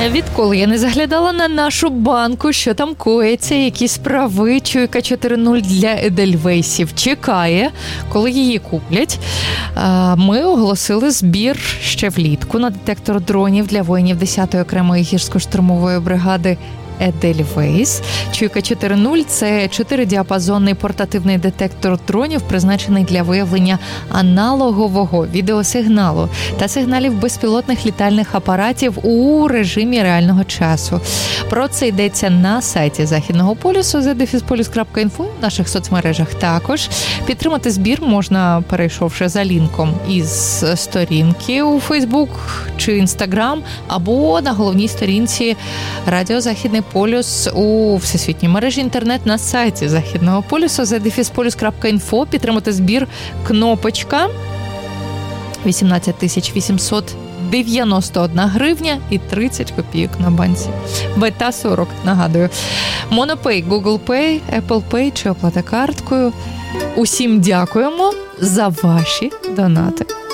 Відколи я не заглядала на нашу банку, що там коїться, які справи, Чуйка 4.0 для Едельвейсів чекає, коли її куплять. Ми оголосили збір ще влітку на детектор дронів для воїнів 10-ї окремої гірсько-штурмової бригади Едельвейс. Чуйка 4.0 – це 4-діапазонний портативний детектор дронів, призначений для виявлення аналогового відеосигналу та сигналів безпілотних літальних апаратів у режимі реального часу. Про це йдеться на сайті Західного полюсу zdefispolius.info, в наших соцмережах також. Підтримати збір можна, перейшовши за лінком із сторінки у Facebook чи Instagram, або на головній сторінці Радіо Західний полюс у всесвітній мережі інтернет на сайті Західного полюсу zdefispolius.info. Підтримати збір кнопочка 18 891 гривня і 30 копійок на банці. Бета 40, нагадую. Монопей, Google Pay, Apple Pay чи оплата карткою. Усім дякуємо за ваші донати.